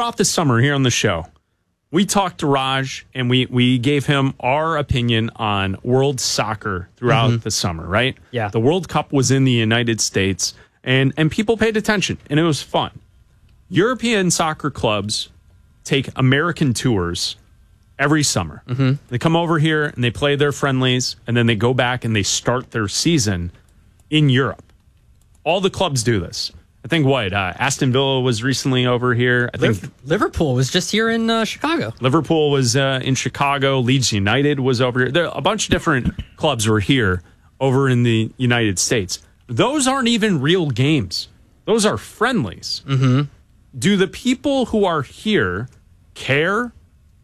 throughout the summer here on the show, we talked to Raj and we gave him our opinion on world soccer throughout the summer, right? Yeah. The World Cup was in the United States and people paid attention and it was fun. European soccer clubs take American tours every summer. They come over here and they play their friendlies and then they go back and they start their season in Europe. All the clubs do this. I think Aston Villa was recently over here. I think Liverpool was just here in Chicago. Liverpool was in Chicago. Leeds United was over here. A bunch of different clubs were here over in the United States. Those aren't even real games. Those are friendlies. Do the people who are here care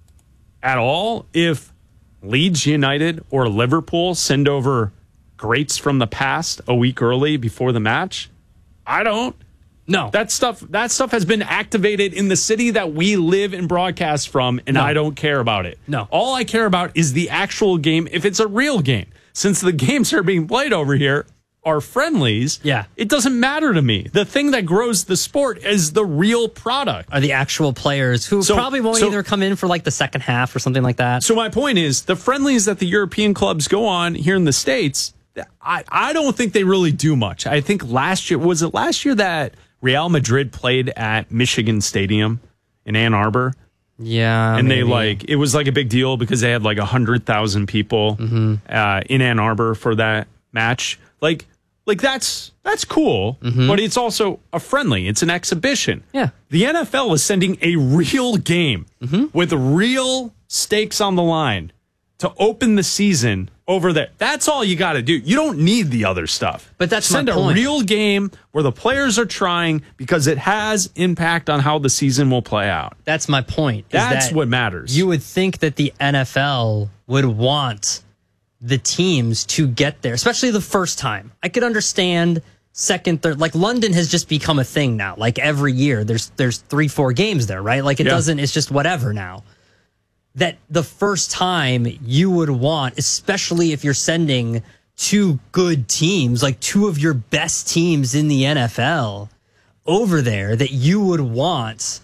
at all if Leeds United or Liverpool send over greats from the past a week early before the match? I don't. No. That stuff has been activated in the city that we live and broadcast from, and I don't care about it. No. All I care about is the actual game, if it's a real game. Since the games are being played over here are friendlies, it doesn't matter to me. The thing that grows the sport is the real product. Are the actual players who probably won't either come in for like the second half or something like that. So my point is, the friendlies that the European clubs go on here in the States, I don't think they really do much. I think last year that Real Madrid played at Michigan Stadium in Ann Arbor? Yeah. And maybe. it was like a big deal because they had like 100,000 people in Ann Arbor for that match. Like that's cool, but it's also a friendly. It's an exhibition. Yeah. The NFL is sending a real game with real stakes on the line to open the season over there. That's all you got to do. You don't need the other stuff. But that's Send my point. a real game where the players are trying because it has impact on how the season will play out. That's my point. That's what matters. You would think that the NFL would want the teams to get there, especially the first time. I could understand second, third. Like London has just become a thing now. Like every year, there's 3-4 games there, right? Like it's just whatever now. That the first time you would want, especially if you're sending two good teams, like two of your best teams in the NFL over there, that you would want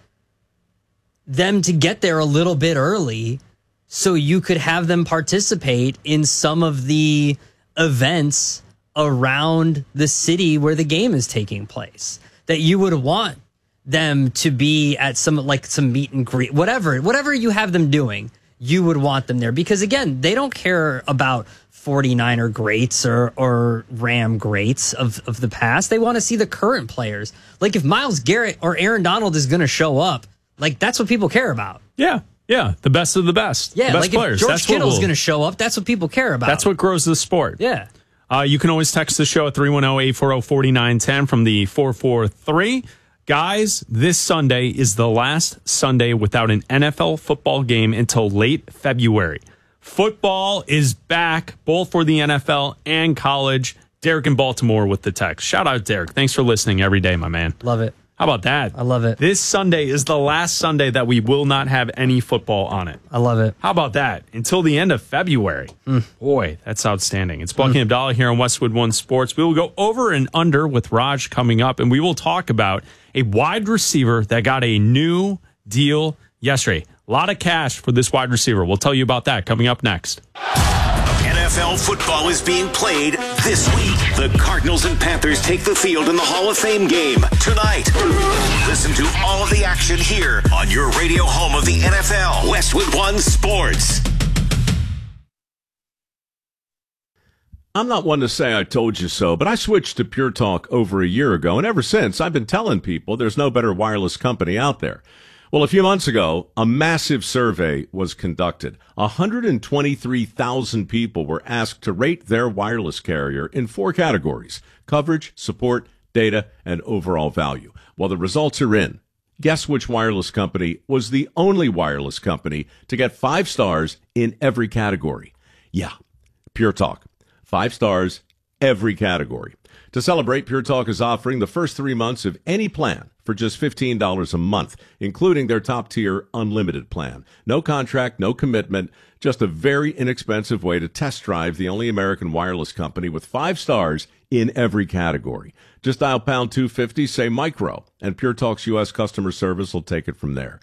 them to get there a little bit early so you could have them participate in some of the events around the city where the game is taking place. That you would want them to be at some meet and greet, whatever you have them doing, you would want them there. Because again, they don't care about 49er greats or Ram greats of the past. They want to see the current players. Like if Myles Garrett or Aaron Donald is going to show up, like that's what people care about. Yeah. The best of the best. Yeah, the best like players. if George Kittle's going to show up, that's what people care about. That's what grows the sport. Yeah. You can always text the show at 310-840-4910 from the 443. Guys, this Sunday is the last Sunday without an NFL football game until late February. Football is back, both for the NFL and college. Derek in Baltimore with the text. Shout out, Derek. Thanks for listening every day, my man. Love it. How about that? I love it. This Sunday is the last Sunday that we will not have any football on it. I love it. How about that? Until the end of February. Boy, that's outstanding. It's Bucky and Abdallah here on Westwood One Sports. We will go over and under with Raj coming up, and we will talk about a wide receiver that got a new deal yesterday. A lot of cash for this wide receiver. We'll tell you about that coming up next. NFL football is being played this week. The Cardinals and Panthers take the field in the Hall of Fame game tonight. Listen to all of the action here on your radio home of the NFL, Westwood One Sports. I'm not one to say I told you so, but I switched to Pure Talk over a year ago, and ever since, I've been telling people there's no better wireless company out there. Well, a few months ago, a massive survey was conducted. 123,000 people were asked to rate their wireless carrier in 4 categories: coverage, support, data, and overall value. Well, the results are in. Guess which wireless company was the only wireless company to get 5 stars in every category? Yeah, Pure Talk. 5 stars, every category. To celebrate, Pure Talk is offering the first 3 months of any plan for just $15 a month, including their top-tier unlimited plan. No contract, no commitment, just a very inexpensive way to test drive the only American wireless company with 5 stars in every category. Just dial pound 250, say micro, and Pure Talk's U.S. customer service will take it from there.